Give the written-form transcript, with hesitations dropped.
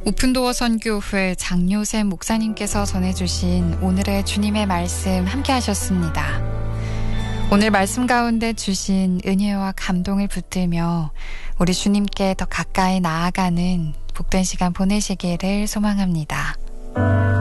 오픈도어 선교회 장요셉 목사님께서 전해주신 오늘의 주님의 말씀 함께 하셨습니다. 오늘 말씀 가운데 주신 은혜와 감동을 붙들며 우리 주님께 더 가까이 나아가는 복된 시간 보내시기를 소망합니다.